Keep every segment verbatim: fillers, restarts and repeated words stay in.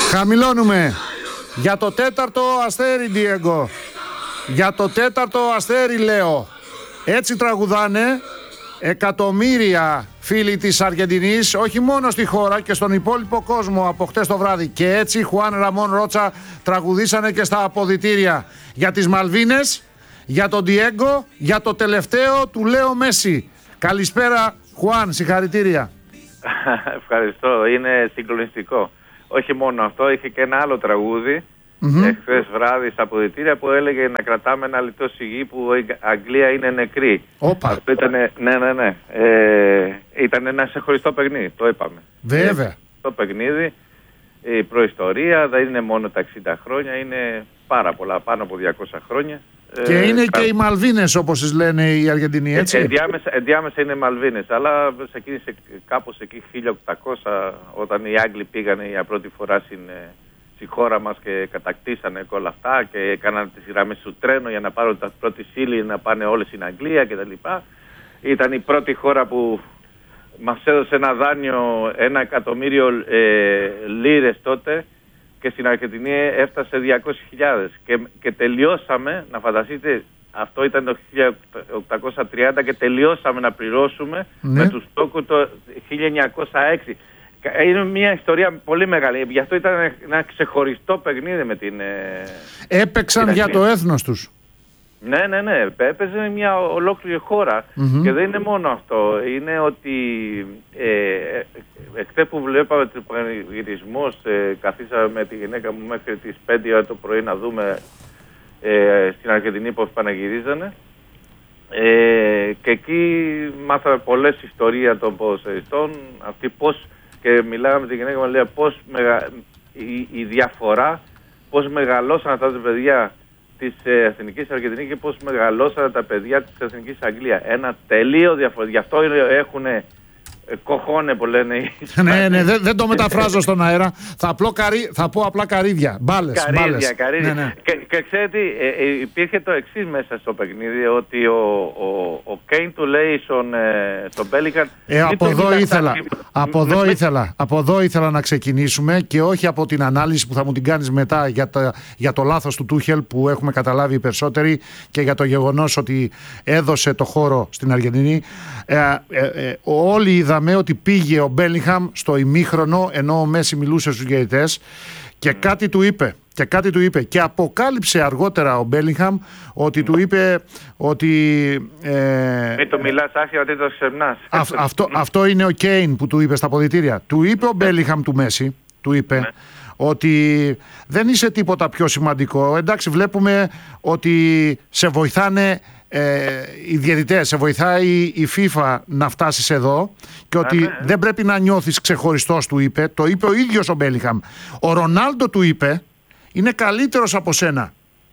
Χαμηλώνουμε. Για το τέταρτο αστέρι, Ντιέγκο. Για το τέταρτο αστέρι, λέω. Έτσι τραγουδάνε εκατομμύρια φίλοι της Αργεντινής, όχι μόνο στη χώρα και στον υπόλοιπο κόσμο από χτες το βράδυ. Και έτσι Χουάν Ραμόν Ρότσα τραγουδήσανε και στα αποδυτήρια. Για τις Μαλβίνες, για τον Ντιέγκο, για το τελευταίο του Λέο Μέση. Καλησπέρα Χουάν, συγχαρητήρια. Ευχαριστώ, είναι συγκλονιστικό. Όχι μόνο αυτό, είχε και ένα άλλο τραγούδι mm-hmm. εχθές βράδυ στα αποδυτήρια που έλεγε να κρατάμε ένα λιτό σιγή που η Αγγλία είναι νεκρή. Όπα. Αυτό ήταν, ναι, ναι, ναι. Ε, ήταν ένα ξεχωριστό παιχνίδι, το είπαμε. Βέβαια. Το παιχνίδι, η προϊστορία δεν είναι μόνο τα εξήντα χρόνια, είναι πάρα πολλά, πάνω από διακόσια χρόνια. Και ε, είναι κα... και οι Μαλβίνες όπως τις λένε οι Αργεντινοί, έτσι. Ε, ενδιάμεσα, ενδιάμεσα είναι Μαλβίνες, αλλά ξεκίνησε κάπως εκεί χίλια οκτακόσια όταν οι Άγγλοι πήγανε για πρώτη φορά στην, στη χώρα μας και κατακτήσανε και όλα αυτά και έκαναν τις γραμμές του τρένου για να πάρουν τα πρώτη ύλη να πάνε όλες στην Αγγλία κτλ. Ήταν η πρώτη χώρα που μας έδωσε ένα δάνειο ένα εκατομμύριο ε, λίρες τότε και στην Αργεντινή έφτασε διακόσιες χιλιάδες και, και τελειώσαμε, να φανταστείτε, αυτό ήταν το χίλια οκτακόσια τριάντα και τελειώσαμε να πληρώσουμε ναι. με τους τόκους το χίλια εννιακόσια έξι. Είναι μια ιστορία πολύ μεγάλη, γι' αυτό ήταν ένα ξεχωριστό παιχνίδι με την... Έπαιξαν την για το έθνος τους. Ναι, ναι, ναι. Έπαιζε μια ολόκληρη χώρα mm-hmm. και δεν είναι μόνο αυτό. Είναι ότι ε, εχθές που βλέπαμε τον πανηγυρισμό, ε, καθίσαμε με τη γυναίκα μου μέχρι τις πέντε ώρα το πρωί να δούμε ε, στην Αργεντινή πώς πανηγυρίζανε. Ε, και εκεί μάθαμε πολλές ιστορίες των ποδοσφαιριστών. Αυτή πώς, και μιλάγαμε με τη γυναίκα μου, λέει πώς μεγα, η, η διαφορά, πώς μεγαλώσαν αυτά τα παιδιά της Εθνικής Αργεντινής και πώς μεγαλώσαν τα παιδιά της Εθνικής Αγγλία. Ένα τελείω διαφορετικό. Γι' αυτό έχουν κοχώνε που λένε. Ναι, ναι, δεν, δεν το μεταφράζω στον αέρα. Θα, καρύ, θα πω απλά καρύδια. Μπάλες. Καρύδια, μπάλες. καρύδια. Ναι, ναι. Και, και ξέρετε, ε, ε, υπήρχε το εξής μέσα στο παιχνίδι, ότι ο, ο, ο Κέιν του λέει στον, ε, στον Μπέλιγχαμ. Ε, από εδώ ήθελα, από εδώ ήθελα, από εδώ ήθελα να ξεκινήσουμε και όχι από την ανάλυση που θα μου την κάνεις μετά για, τα, για το λάθος του Τούχελ που έχουμε καταλάβει οι περισσότεροι και για το γεγονός ότι έδωσε το χώρο στην Αργεντινή. Ε, ε, ε, όλοι είδαμε ότι πήγε ο Μπέλιγχαμ στο ημίχρονο ενώ ο Μέση μιλούσε στους διαιτητές και mm. κάτι του είπε και κάτι του είπε και αποκάλυψε αργότερα ο Μπέλιγχαμ ότι του είπε ότι ε, μην το μιλάς άσχημα, ότι το ξεχνάς. αυ, αυτό, αυτό είναι ο Κέιν που του είπε στα αποδυτήρια. Του είπε ο Μπέλιγχαμ του Μέση, του είπε mm. ότι δεν είσαι τίποτα πιο σημαντικό. Εντάξει, βλέπουμε ότι σε βοηθάνε Ε, οι διαιτητές, σε βοηθάει η FIFA να φτάσεις εδώ και ότι ναι, ναι. δεν πρέπει να νιώθεις ξεχωριστός, του είπε. Το είπε ο ίδιος ο Μπέλιγχαμ. Ο Ρονάλντο του είπε είναι καλύτερος από σένα.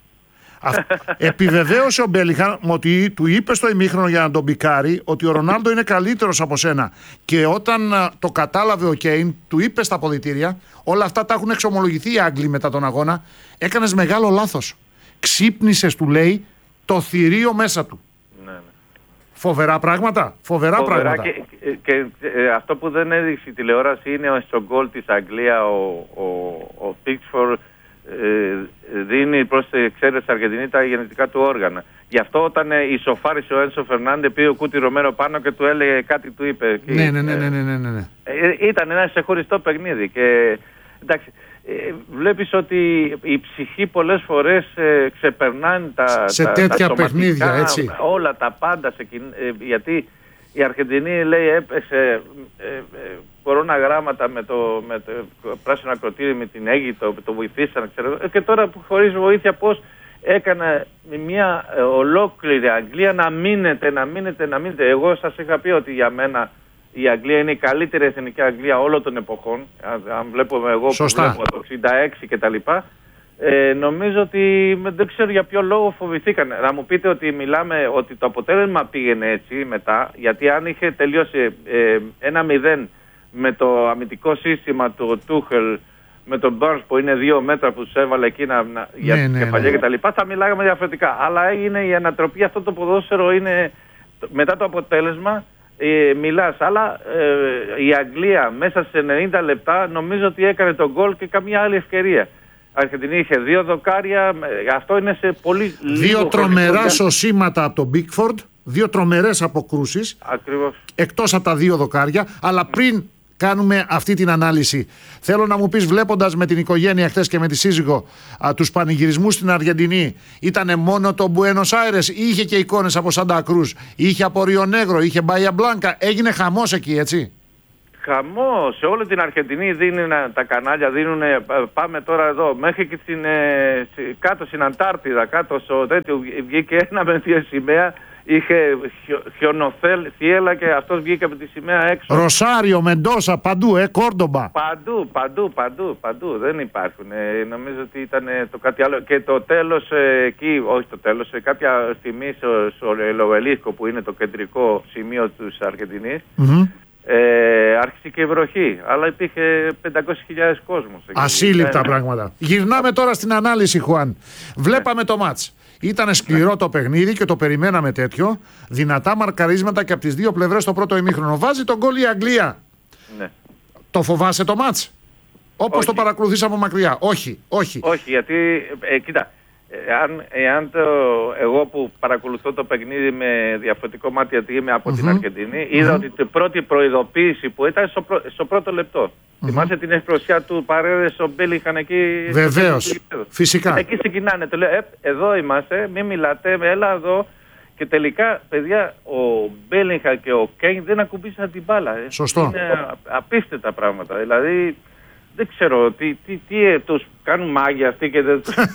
Επιβεβαίωσε ο Μπέλιγχαμ ότι του είπε στο ημίχρονο για να τον πικάρει ότι ο Ρονάλντο είναι καλύτερος από σένα. Και όταν το κατάλαβε ο Κέιν, του είπε στα αποδυτήρια, όλα αυτά τα έχουν εξομολογηθεί οι Άγγλοι μετά τον αγώνα, έκανες μεγάλο λάθος. Ξύπνησες, του λέει, το θηρίο μέσα του. Ναι, ναι. Φοβερά πράγματα. Φοβερά, Φοβερά πράγματα. Και, και, και ε, αυτό που δεν έδειξε η τηλεόραση είναι στο γκολ της Αγγλία ο, ο, ο Pickford ε, δίνει προς τη εξαίρεση Αργεντινή τα γενετικά του όργανα. Γι' αυτό όταν ε, ισοφάρισε ο Ένσο Φερνάντε πήγε ο Κούτι Ρομέρο πάνω και του έλεγε κάτι, του είπε. Και, ναι, ναι, ναι, ναι, ναι, ναι, ναι. Ε, ήταν ένα ξεχωριστό παιχνίδι και εντάξει. Ε, βλέπεις ότι η ψυχή πολλές φορές ε, ξεπερνάει τα, σε τα, τέτοια τα παιχνίδια, έτσι. Όλα τα πάντα σε, ε, γιατί η Αργεντινή λέει έπεσε ε, ε, κορώνα γράμματα με το, με το πράσινο ακροτήρι με την Αίγυπτο, το βοηθήσαν ξέρω, και τώρα που χωρίς βοήθεια πώς έκανε μια ε, ολόκληρη Αγγλία να μείνετε, να μείνετε, να μείνετε. Εγώ σας είχα πει ότι για μένα η Αγγλία είναι η καλύτερη εθνική Αγγλία όλων των εποχών. Αν βλέπουμε εγώ Σωστά. που βλέπω το εξήντα έξι και τα λοιπά, ε, νομίζω ότι δεν ξέρω για ποιο λόγο φοβηθήκαν. Να μου πείτε ότι μιλάμε ότι το αποτέλεσμα πήγαινε έτσι μετά, γιατί αν είχε τελειώσει ε, ένα μηδέν με το αμυντικό σύστημα του Τούχελ, με τον Μπάρνς που είναι δύο μέτρα που τους έβαλε εκεί να, να, ναι, για ναι, κεφαλιά ναι. και τα λοιπά, θα μιλάγαμε διαφορετικά. Αλλά έγινε η ανατροπή, αυτό το ποδόσφαιρο είναι μετά το αποτέλεσμα. ε, μιλάς, αλλά ε, η Αγγλία μέσα σε ενενήντα λεπτά νομίζω ότι έκανε τον γκολ και καμία άλλη ευκαιρία. Η Αργεντινή είχε δύο δοκάρια, αυτό είναι σε πολύ λίγο. Δύο τρομερά σωσίματα από τον Μπίκφορντ, δύο τρομερές αποκρούσεις. Ακριβώς. Εκτός από τα δύο δοκάρια, αλλά πριν κάνουμε αυτή την ανάλυση, θέλω να μου πεις, βλέποντας με την οικογένεια χθες και με τη σύζυγο α, τους πανηγυρισμούς στην Αργεντινή, ήτανε μόνο το Μπουένος Άιρες ή είχε και εικόνες από Σάντα Κρούζ, είχε από Ρίο Νέγκρο, είχε Μπάια Μπλάνκα? Έγινε χαμός εκεί, έτσι? Χαμός, σε όλη την Αργεντινή δίνουν τα κανάλια, δίνουν, πάμε τώρα εδώ, μέχρι και στην, ε, κάτω στην Αντάρτιδα, κάτω στο τέτοιο, βγήκε ένα με μια σημαία. Είχε χιονοθύελα και αυτός βγήκε από τη σημαία έξω. Ροσάριο, Μεντόσα, παντού, ε, Κόρντομπα. Παντού, παντού, παντού, παντού. Δεν υπάρχουν. Ε, νομίζω ότι ήταν το κάτι άλλο. Και το τέλος ε, εκεί, όχι το τέλος, σε κάποια στιγμή στο, στο Λοβελίσκο που είναι το κεντρικό σημείο της Αργεντινής, mm-hmm. ε, άρχισε και η βροχή. Αλλά υπήρχε πεντακόσιες χιλιάδες κόσμος. Ασύλληπτα πράγματα. Γυρνάμε τώρα στην ανάλυση, Χουάν. Βλέπαμε το μάτς. Ήταν σκληρό το παιχνίδι και το περιμέναμε τέτοιο. Δυνατά μαρκαρίσματα και από τις δύο πλευρές στο πρώτο ημίχρονο. Βάζει τον γκολ η Αγγλία. Ναι. Το φοβάσαι το μάτς? Όπως το παρακολουθείς από μακριά? Όχι, όχι. Όχι, γιατί, ε, κοίτα, εάν, εάν το, εγώ που παρακολουθώ το παιχνίδι με διαφορετικό μάτι, γιατί είμαι από mm-hmm. την Αργεντινή, είδα mm-hmm. ότι την πρώτη προειδοποίηση που ήταν στο, πρω, στο πρώτο λεπτό. Mm-hmm. Θυμάσαι την ευπροσιά του Παρέδες στον Μπέλιγχαμ εκεί? Βεβαίως, φυσικά. Εκεί ξεκινάνε, το λέω, ε, εδώ είμαστε, μην μιλάτε, έλα εδώ. Και τελικά, παιδιά, ο Μπέλιγχαμ και ο Κέιν δεν ακουμπήσαν την μπάλα. Ε. Σωστό. Είναι απίστευτα πράγματα. Δηλαδή, δεν ξέρω τι, τι, τι ε, τους κάνουν μάγια αυτοί και δεν τους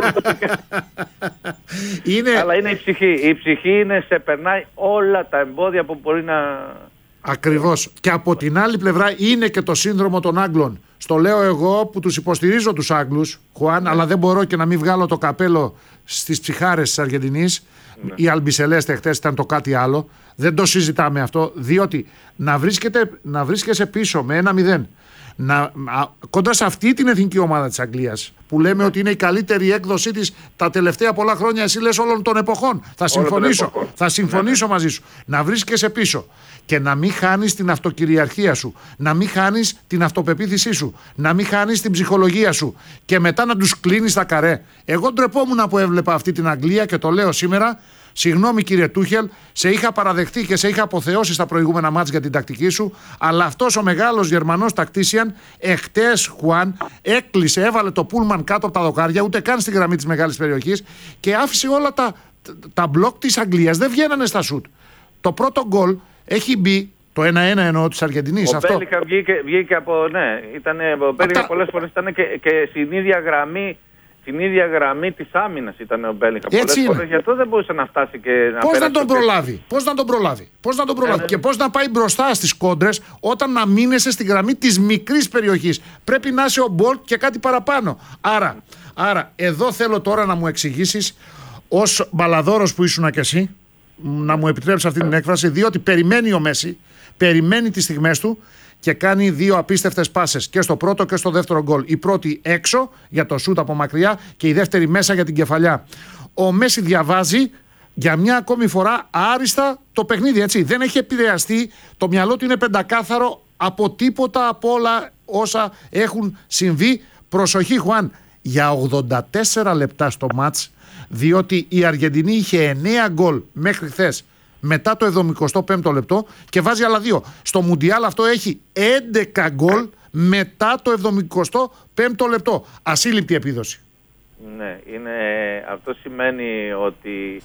είναι... Αλλά είναι η ψυχή. Η ψυχή είναι, σε περνάει όλα τα εμπόδια που μπορεί να... Ακριβώς. Και από την άλλη πλευρά είναι και το σύνδρομο των Άγγλων. Στο λέω εγώ που τους υποστηρίζω τους Άγγλους, Χουάν, ναι. αλλά δεν μπορώ και να μην βγάλω το καπέλο στις ψυχάρες της Αργεντινής. Ναι. Η Αλμπισελέστε χτες ήταν το κάτι άλλο. Δεν το συζητάμε αυτό, διότι να, να βρίσκεσαι πίσω με ένα μηδέν, να, α, κοντά σε αυτή την εθνική ομάδα της Αγγλίας που λέμε ότι είναι η καλύτερη έκδοσή της τα τελευταία πολλά χρόνια, εσύ λες όλων των εποχών. Θα συμφωνήσω, θα συμφωνήσω ναι. μαζί σου. Να βρίσκεσαι πίσω και να μην χάνεις την αυτοκυριαρχία σου, να μην χάνεις την αυτοπεποίθησή σου, να μην χάνεις την ψυχολογία σου και μετά να τους κλείνεις τα καρέ. Εγώ ντρεπόμουν που έβλεπα αυτή την Αγγλία και το λέω σήμερα. Συγγνώμη κύριε Τούχελ, σε είχα παραδεχτεί και σε είχα αποθεώσει στα προηγούμενα μάτς για την τακτική σου, αλλά αυτός ο μεγάλος Γερμανός τακτήσιαν εχτες, Χουάν, έκλεισε, έβαλε το πούλμαν κάτω από τα δοκάρια, ούτε καν στη γραμμή της μεγάλης περιοχής και άφησε όλα τα, τα μπλοκ της Αγγλίας, δεν βγαίνανε στα σουτ. Το πρώτο γκολ έχει μπει, το ένα ένα εννοώ της Αργεντινής. Ο Μπέλιγχαμ βγήκε, βγήκε από, ναι, ήταν, ο Μπέλιγχαμ τα... πολλές φορές ήταν και, και στην ίδια γραμμή. Στην ίδια γραμμή της άμυνας ήταν ο Μπέλιγχαμ. Έτσι είναι. Γι' αυτό δεν μπορούσε να φτάσει και να Πώς να τον προλάβει, πώς να τον προλάβει, πώς να τον προλάβει. Και πώς να πάει μπροστά στις κόντρες όταν να μείνεσαι στη γραμμή της μικρής περιοχής. Πρέπει να είσαι ο Μπολτ και κάτι παραπάνω. Άρα, άρα, εδώ θέλω τώρα να μου εξηγήσεις, ως μπαλαδόρος που ήσουν και εσύ, να μου επιτρέψεις αυτή την έκφραση, διότι περιμένει ο Μέση, περιμένει τις στιγμές του και κάνει δύο απίστευτες πάσες και στο πρώτο και στο δεύτερο γκολ. Η πρώτη έξω για το σούτ από μακριά και η δεύτερη μέσα για την κεφαλιά. Ο Μέση διαβάζει για μια ακόμη φορά άριστα το παιχνίδι, έτσι. Δεν έχει επηρεαστεί, το μυαλό του είναι πεντακάθαρο από τίποτα από όλα όσα έχουν συμβεί. Προσοχή Χουάν, για ογδόντα τέσσερα λεπτά στο μάτς, διότι η Αργεντινή είχε εννέα γκολ μέχρι χθες, μετά το εβδομηκοστό πέμπτο λεπτό και βάζει άλλα δύο. Στο Μουντιάλ αυτό έχει έντεκα γκολ μετά το εβδομηκοστό πέμπτο λεπτό. Ασύλληπτη επίδοση. Ναι, είναι, αυτό σημαίνει ότι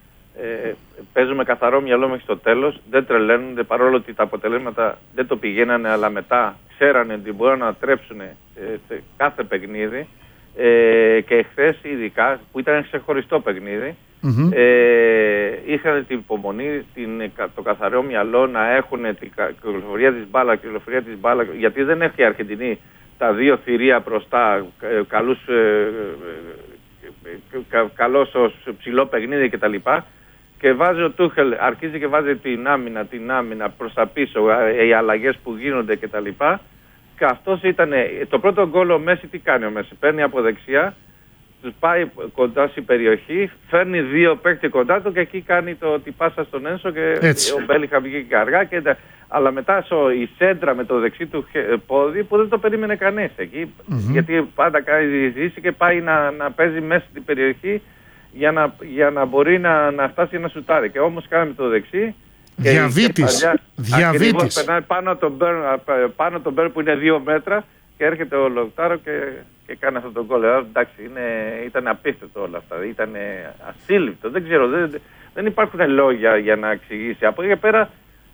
ε, παίζουμε καθαρό μυαλό μέχρι στο τέλος, δεν τρελαίνονται παρόλο ότι τα αποτελέσματα δεν το πηγαίνανε, αλλά μετά ξέρανε ότι μπορούν να τρέψουν ε, κάθε παιχνίδι. Ε, και εχθές ειδικά που ήταν ξεχωριστό παιχνίδι, mm-hmm. ε, είχαν την υπομονή, την, το καθαρό μυαλό να έχουν την κυκλοφορία της μπάλα, κυκλοφορία της μπάλα, γιατί δεν έχει η Αργεντινή τα δύο θηρία μπροστά, καλούς, ε, κα, καλός ως ψηλό παιχνίδι κτλ. Και βάζει ο Τούχελ, αρχίζει και βάζει την άμυνα, την άμυνα προς τα πίσω, οι αλλαγές που γίνονται κτλ. Και αυτός ήταν, το πρώτο γκολ ο Μέση τι κάνει ο Μέση, παίρνει από δεξιά τους πάει κοντά στην περιοχή, φέρνει δύο παίκτες κοντά του και εκεί κάνει το την πάσα στον Ένσο και Έτσι. ο Μπέλιγχαμ βγήκε αργά. Και, αλλά μετά στο, η σέντρα με το δεξί του πόδι που δεν το περίμενε κανείς εκεί. Mm-hmm. Γιατί πάντα κάνει διεισδύσει και πάει να, να παίζει μέσα στην περιοχή για να, για να μπορεί να, να φτάσει να σουτάρει. Και όμως κάνει το δεξί. Διαβήτης. Διαβήτης. Περνάει πάνω τον Μπέρ, πάνω τον Μπέρ που είναι δύο μέτρα και έρχεται ο Λοκτάρο και, και κάνει αυτό τον γκολ. Εντάξει, είναι, ήταν απίστευτο όλα αυτά. Ήταν ασύλληπτο. Δεν ξέρω, δεν, δεν υπάρχουν λόγια για να εξηγήσει. Από εκεί πέρα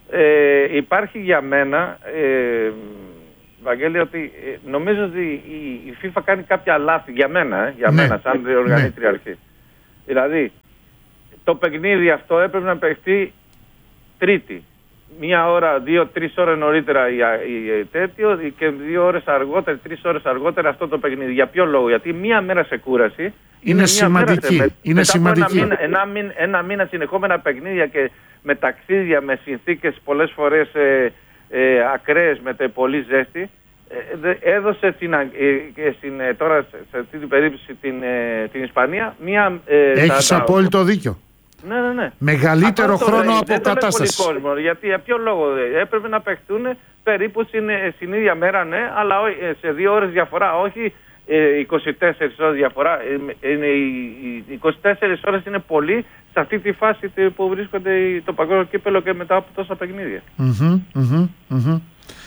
ε, υπάρχει για μένα, ε, Βαγγέλη, ότι ε, νομίζω ότι η, η FIFA κάνει κάποια λάθη για μένα, ε, για ναι. μένα σαν διοργανήτρια ναι. αρχή. Δηλαδή, το παιχνίδι αυτό έπρεπε να παιχτεί Τρίτη. Μία ώρα, δύο-τρεις ώρες νωρίτερα η, η, η τέτοιο και δύο ώρες αργότερα, τρεις ώρες αργότερα αυτό το παιχνίδι. Για ποιο λόγο? Γιατί μία μέρα σε κούραση είναι, είναι σημαντική. Μέρα σε, είναι μετά σημαντική. Από ένα, μήνα, ένα, μήνα, ένα μήνα συνεχόμενα παιχνίδια και με ταξίδια, με συνθήκες πολλές φορές ε, ε, ακραίες με τε, πολύ ζέστη, ε, έδωσε την, ε, στην, ε, τώρα σε αυτή την περίπτωση την, ε, την Ισπανία μία... Ε, Έχεις τα, απόλυτο τα, δίκιο. Ναι, ναι, ναι. Μεγαλύτερο αυτό χρόνο το, αποκατάσταση. Κόσμο, γιατί για ποιο λόγο έπρεπε να παιχτούν περίπου στην, στην ίδια μέρα, ναι, αλλά σε δύο ώρες διαφορά, όχι ε, είκοσι τέσσερις ώρες διαφορά. Ε, είναι, οι είκοσι τέσσερις ώρες είναι πολύ σε αυτή τη φάση που βρίσκονται το παγκόσμιο κύπελλο και μετά από τόσα παιχνίδια. Mm-hmm, mm-hmm, mm-hmm.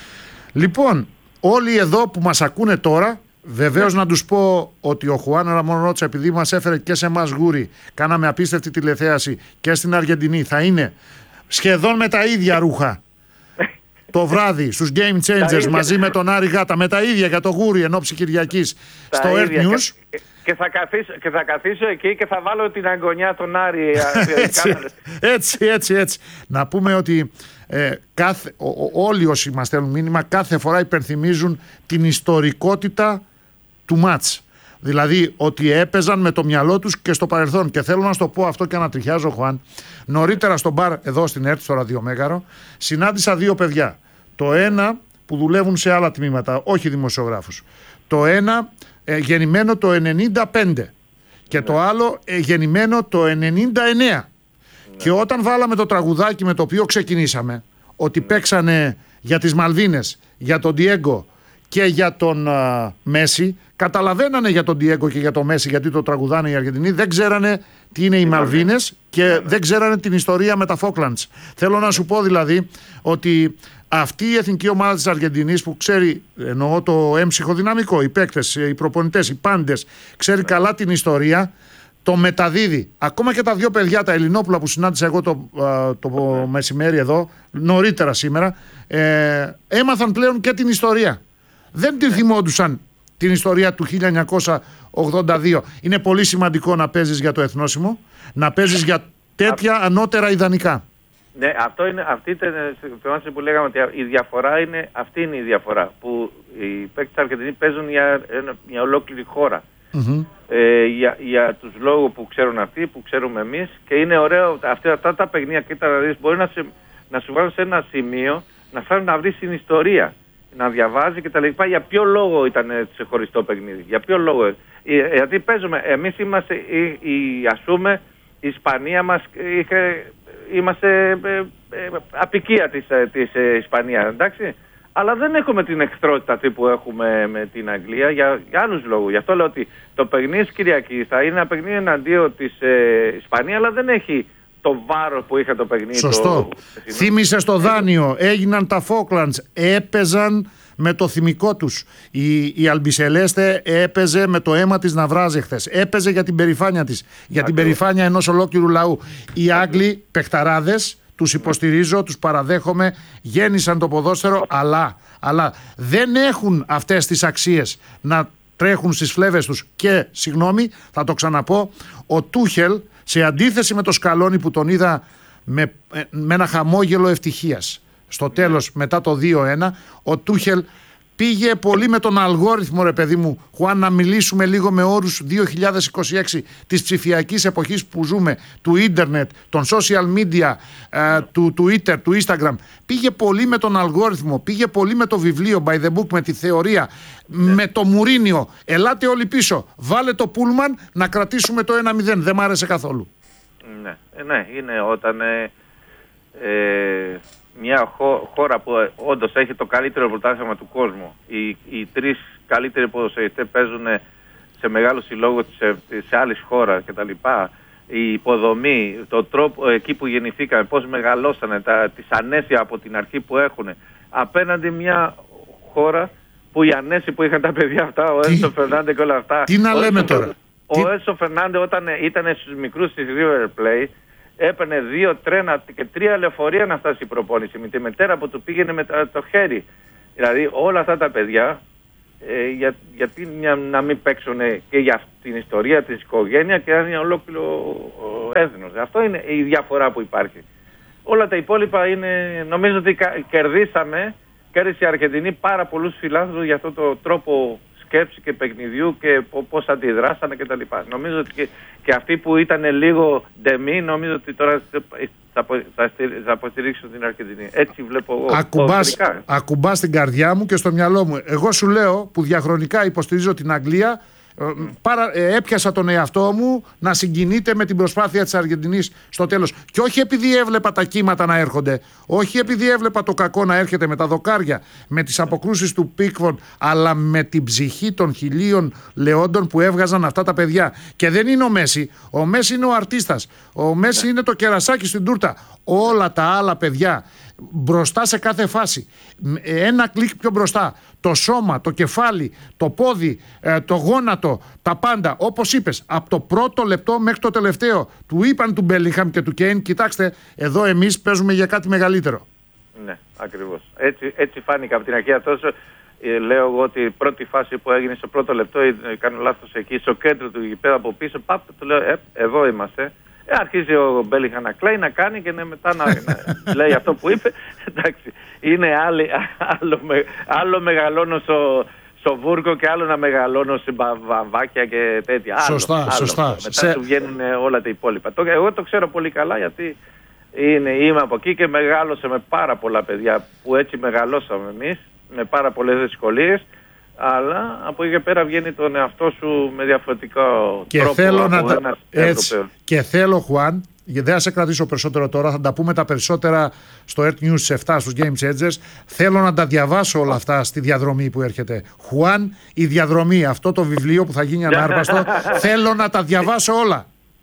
Λοιπόν, όλοι εδώ που μας ακούνε τώρα, βεβαίως να τους πω ότι ο Χουάν Ραμόν Ρότσα, επειδή μας έφερε και σε εμάς γούρι, κάναμε απίστευτη τηλεθέαση και στην Αργεντινή, θα είναι σχεδόν με τα ίδια ρούχα το βράδυ στους Game Changers μαζί με τον Άρη Γάτα, με τα ίδια για το γούρι εν ώψη Κυριακής στο Earth News. Και, και, θα καθίσω, και θα καθίσω εκεί και θα βάλω την αγωνιά τον Άρη. έτσι, έτσι, έτσι, έτσι. Να πούμε ότι ε, κάθε, ο, ο, όλοι όσοι μας στέλνουν μήνυμα κάθε φορά υπενθυμίζουν την ιστορικότητα του μάτς. Δηλαδή ότι έπαιζαν με το μυαλό τους και στο παρελθόν. Και θέλω να σου το πω αυτό και ανατριχιάζω, Χουάν. Νωρίτερα στο μπαρ εδώ στην ΕΡΤ, στο Ραδιομέγαρο, συνάντησα δύο παιδιά. Το ένα που δουλεύουν σε άλλα τμήματα, όχι δημοσιογράφους. Το ένα ε, γεννημένο το ενενήντα πέντε και ναι. το άλλο ε, γεννημένο το ενενήντα εννέα. Ναι. Και όταν βάλαμε το τραγουδάκι με το οποίο ξεκινήσαμε, ότι ναι. παίξανε για τις Μαλβίνες, για τον Ντιέγκο και για τον uh, Μέση, καταλαβαίνανε για τον Ντιέγκο και για τον Μέση γιατί το τραγουδάνε οι Αργεντινοί, δεν ξέρανε τι είναι οι Μαλβίνες και ναι, ναι. δεν ξέρανε την ιστορία με τα Φόκλαντς. Θέλω να σου πω δηλαδή ότι αυτή η εθνική ομάδα της Αργεντινής που ξέρει, εννοώ το έμψυχο δυναμικό, οι παίκτες, οι προπονητές, οι πάντες, ξέρει ναι. καλά την ιστορία, το μεταδίδει. Ακόμα και τα δύο παιδιά, τα Ελληνόπουλα που συνάντησα εγώ το, το ναι. μεσημέρι εδώ, νωρίτερα σήμερα, ε, έμαθαν πλέον και την ιστορία. Δεν την θυμόντουσαν την ιστορία του χίλια εννιακόσια ογδόντα δύο. Είναι πολύ σημαντικό να παίζεις για το εθνόσημο, να παίζεις για τέτοια ανώτερα ιδανικά. Ναι, αυτό είναι, αυτή ήταν η που λέγαμε ότι η διαφορά είναι, αυτή είναι η διαφορά που οι παίκτες της Αργεντινής παίζουν για μια ολόκληρη χώρα. Mm-hmm. Ε, για, για τους λόγους που ξέρουν αυτοί, που ξέρουμε εμείς, και είναι ωραίο αυτά, αυτά τα παιχνίδια και τα ραδίες μπορεί να, σε, να σου βάλουν σε ένα σημείο να φέρουν να βρεις την ιστορία, να διαβάζει και τα λοιπά, για ποιο λόγο ήταν σε χωριστό παιχνίδι, για ποιο λόγο. Ε, γιατί παίζουμε, εμείς είμαστε, η, η, ας πούμε, η Ισπανία μας είχε, είμαστε ε, ε, απικία της, της ε, Ισπανία, εντάξει. Αλλά δεν έχουμε την εχθρότητα που έχουμε με την Αγγλία για, για άλλους λόγους. Γι' αυτό λέω ότι το παιχνίδι της Κυριακής θα είναι ένα παιχνίδι εναντίον της ε, Ισπανίας, αλλά δεν έχει το βάρος που είχε το παιχνίδι. Σωστό. Το... Θύμισε στο δάνειο, έγιναν τα Φόκλαντς, έπαιζαν με το θυμικό τους. Η, η Αλμπισελέστε έπαιζε με το αίμα της να βράζει χθες. Έπαιζε για την περηφάνεια της, για Ακριβώς. την περηφάνεια ενός ολόκληρου λαού. Οι Άγγλοι παιχταράδες, τους υποστηρίζω, τους παραδέχομαι, γέννησαν το ποδόσφαιρο, αλλά, αλλά δεν έχουν αυτές τις αξίες να τρέχουν στις φλέβες τους. Και, συγγνώμη, θα το ξαναπώ, ο Τούχελ, σε αντίθεση με το Σκαλόνι που τον είδα με, με ένα χαμόγελο ευτυχίας στο τέλος μετά το δύο ένα, ο Τούχελ Πήγε πολύ με τον αλγόριθμο, ρε παιδί μου, Χουάν, να μιλήσουμε λίγο με όρους δύο χιλιάδες είκοσι έξι, της ψηφιακής εποχής που ζούμε, του ίντερνετ, των social media, ε, του Twitter, του Instagram. Πήγε πολύ με τον αλγόριθμο, πήγε πολύ με το βιβλίο by the book, με τη θεωρία, ναι. με το Μουρίνιο. Ελάτε όλοι πίσω, βάλε το πούλμαν να κρατήσουμε το ένα μηδέν. Δεν μ' άρεσε καθόλου. Ναι, ναι, είναι όταν ε, ε, μια χώρα που όντως έχει το καλύτερο πρωτάθλημα του κόσμου, οι, οι τρεις καλύτεροι ποδοσφαιριστές παίζουν σε μεγάλο συλλόγο σε, σε άλλη χώρα κτλ. Η υποδομή, το τρόπο εκεί που γεννηθήκαμε, πώς μεγαλώσανε, τα, τις ανέσια από την αρχή που έχουν, απέναντι μια χώρα που οι ανέσοι που είχαν τα παιδιά αυτά, ο Ένσο Φερνάντε και όλα αυτά. Τι να λέμε τώρα. Ο Ένσο Φερνάντε όταν ήταν στους μικρούς της River Plate, έπαιρνε δύο τρένα και τρία λεωφορεία να φτάσει η προπόνηση. Με τη μητέρα που του πήγαινε με το χέρι. Δηλαδή όλα αυτά τα παιδιά, ε, για, γιατί μια, να μην παίξουν και για την ιστορία της οικογένειας και ένα ολόκληρο έθνος. Αυτό είναι η διαφορά που υπάρχει. Όλα τα υπόλοιπα είναι, νομίζω ότι κερδίσαμε, κέρδισε η Αργεντινή πάρα πολλούς φιλάθλους για αυτό το τρόπο σκέψη και παιχνιδιού και πώς αντιδράσανε κτλ. Νομίζω ότι και, και αυτοί που ήταν λίγο ντεμή, νομίζω ότι τώρα θα, θα, θα αποστηρίξουν την Αργεντινή. Έτσι βλέπω εγώ. Ακουμπάς, ακουμπάς την καρδιά μου και στο μυαλό μου. Εγώ σου λέω που διαχρονικά υποστηρίζω την Αγγλία. Παρα, ε, έπιασα τον εαυτό μου να συγκινείται με την προσπάθεια της Αργεντινής στο τέλος. Και όχι επειδή έβλεπα τα κύματα να έρχονται, όχι επειδή έβλεπα το κακό να έρχεται με τα δοκάρια, με τις αποκρούσεις του Πίκφορντ, αλλά με την ψυχή των χιλίων λεόντων που έβγαζαν αυτά τα παιδιά. Και δεν είναι ο Μέση. Ο Μέση είναι ο αρτίστας. Ο Μέση yeah. είναι το κερασάκι στην τούρτα. Όλα τα άλλα παιδιά μπροστά σε κάθε φάση, ένα κλικ πιο μπροστά, το σώμα, το κεφάλι, το πόδι, το γόνατο, τα πάντα, όπως είπες, από το πρώτο λεπτό μέχρι το τελευταίο. Του είπαν του Μπέλιγχαμ και του Κέιν, κοιτάξτε, εδώ εμείς παίζουμε για κάτι μεγαλύτερο. Ναι, ακριβώς. Έτσι, έτσι φάνηκε από την αρχή. Τόσο ε, λέω εγώ ότι η πρώτη φάση που έγινε στο πρώτο λεπτό, ε, κάνω λάθος εκεί, στο κέντρο του γηπέδου από πίσω, πάπ, του λέω, ε, εδώ είμαστε. Ε, αρχίζει ο Μπέλιγχαμ να κλαίει, να κάνει και ναι, μετά να, να λέει αυτό που είπε. Εντάξει, είναι άλλη, άλλο, με, άλλο μεγαλώνω στο, στο βούρκο και άλλο να μεγαλώνω σε βαμβάκια και τέτοια. Άλλο, σωστά, άλλο. σωστά. Μετά σε... σου βγαίνουν όλα τα υπόλοιπα. Το, εγώ το ξέρω πολύ καλά γιατί είναι, είμαι από εκεί και μεγάλωσα με πάρα πολλά παιδιά που έτσι μεγαλώσαμε εμείς, με πάρα πολλές δυσκολίες. Αλλά από εκεί και πέρα βγαίνει τον εαυτό σου με διαφορετικό και τρόπο θέλω από να τα... ένας Ευρωπαίος. Και θέλω, Χουάν, δεν θα σε κρατήσω περισσότερο τώρα, θα τα πούμε τα περισσότερα στο Earth News επτά στους Game Changers. Θέλω να τα διαβάσω όλα αυτά στη διαδρομή που έρχεται. Χουάν, η διαδρομή, αυτό το βιβλίο που θα γίνει ανάρπαστο, θέλω να τα διαβάσω όλα.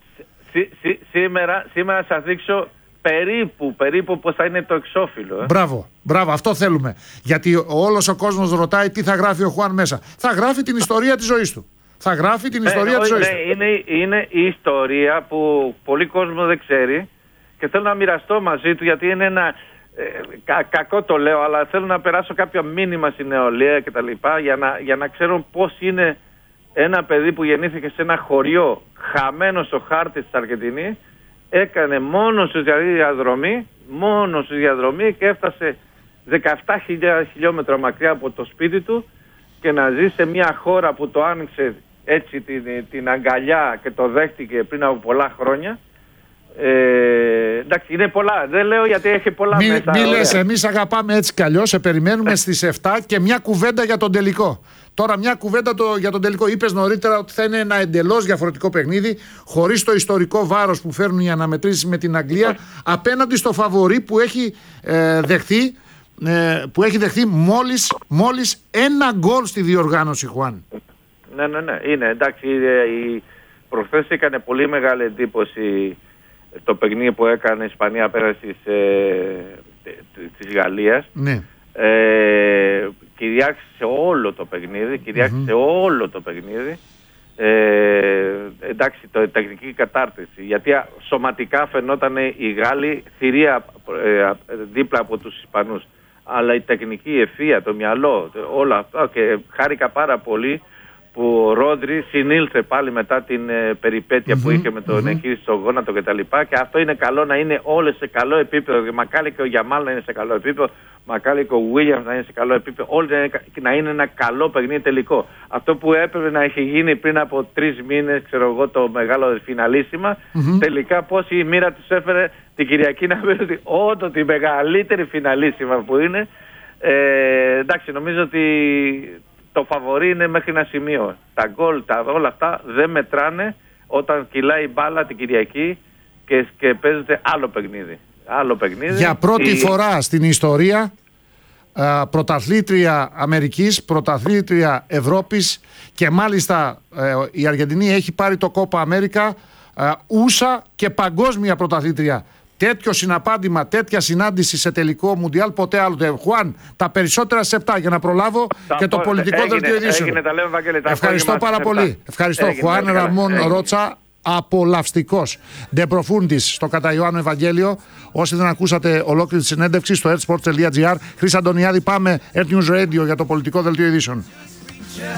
Σή, σή, σήμερα, σήμερα σας δείξω περίπου, περίπου πώς θα είναι το εξώφυλλο. Ε. Μπράβο, μπράβο, αυτό θέλουμε. Γιατί όλος ο κόσμος ρωτάει τι θα γράφει ο Χουάν μέσα. Θα γράφει την ιστορία της ζωής του. Θα γράφει την ιστορία ε, της ζωής ναι, του. Είναι, είναι η ιστορία που πολλοί κόσμο δεν ξέρει και θέλω να μοιραστώ μαζί του γιατί είναι ένα, ε, κα, κακό το λέω, αλλά θέλω να περάσω κάποιο μήνυμα στην νεολαία και τα λοιπά για να, για να ξέρουν πώς είναι ένα παιδί που γεννήθηκε σε ένα χωριό χαμένο στο χάρτη της Αργεντινής. Έκανε μόνο στη διαδρομή, μόνο στη διαδρομή και έφτασε δεκαεπτά χιλιάδες χιλιόμετρα μακριά από το σπίτι του και να ζει σε μια χώρα που το άνοιξε έτσι την, την αγκαλιά και το δέχτηκε πριν από πολλά χρόνια. Ε, εντάξει, είναι πολλά. Δεν λέω γιατί έχει πολλά μη, μέσα. Μη λες, εμείς αγαπάμε έτσι κι αλλιώς. Σε περιμένουμε στις επτά και μια κουβέντα για τον τελικό. Τώρα μια κουβέντα το, για τον τελικό. Είπες νωρίτερα ότι θα είναι ένα εντελώς διαφορετικό παιχνίδι, χωρίς το ιστορικό βάρος που φέρνουν οι αναμετρήσεις με την Αγγλία, απέναντι στο φαβορί που έχει ε, δεχθεί, ε, που έχει δεχθεί μόλις, μόλις ένα γκολ στη διοργάνωση, Χουάν. Ναι, ναι, ναι. Είναι εντάξει. Η προχθές έκανε πολύ μεγάλη εντύπωση το παιχνίδι που έκανε η Ισπανία απέναντι της, ε, της Γαλλίας. Ναι. Ε, κυριάρχησε όλο το παιχνίδι, κυριάρχησε mm-hmm. όλο το παιχνίδι. Ε, εντάξει, το τεχνική κατάρτιση. Γιατί σωματικά φαινόταν οι Γάλλοι θηρία ε, δίπλα από τους Ισπανούς. Αλλά η τεχνική ευφυΐα, το μυαλό, όλα αυτά και χάρηκα πάρα πολύ που ο Ρόντρι συνήλθε πάλι μετά την ε, περιπέτεια mm-hmm, που είχε με τον mm-hmm. εγχείρηση στο γόνατο κτλ. Και, και αυτό είναι καλό να είναι όλες σε καλό επίπεδο. Μακάρι και ο Γιαμάλ να είναι σε καλό επίπεδο, μακάρι και ο Βίλιαμς να είναι σε καλό επίπεδο, όλοι να είναι, να είναι ένα καλό παιχνίδι τελικό. Αυτό που έπρεπε να έχει γίνει πριν από τρεις μήνες, ξέρω εγώ, το μεγάλο φιναλίσιμα, mm-hmm. τελικά πώς η μοίρα τους έφερε την Κυριακή να πει ότι όντω τη μεγαλύτερη φιναλίσιμα που είναι. Ε, εντάξει, νομίζω ότι το φαβορί είναι μέχρι ένα σημείο. Τα γκολ, τα, όλα αυτά δεν μετράνε όταν κυλάει η μπάλα την Κυριακή και, και παίζεται άλλο παιχνίδι. Άλλο παιχνίδι. Για πρώτη η... φορά στην ιστορία, α, πρωταθλήτρια Αμερικής, πρωταθλήτρια Ευρώπης και μάλιστα ε, η Αργεντινή έχει πάρει το Κόπα Αμέρικα, ε, ούσα και παγκόσμια πρωταθλήτρια. Τέτοιο συναπάντημα, τέτοια συνάντηση σε τελικό Μουντιάλ ποτέ άλλοτε. Χουάν, τα περισσότερα σε επτά για να προλάβω τα και το πολιτικό δελτίο ειδήσεων. Ευχαριστώ πάρα πολύ. Ευχαριστώ. Έγινε, Χουάν Ραμόν Ρότσα, απολαυστικός. Ντεπροφούντις στο κατά Ιωάννου Ευαγγέλιο. Όσοι δεν ακούσατε ολόκληρη τη συνέντευξη στο airsports τελεία gr. Χρήσα Αντωνιάδη, πάμε Air News Radio για το πολιτικό δελτίο ειδήσεων.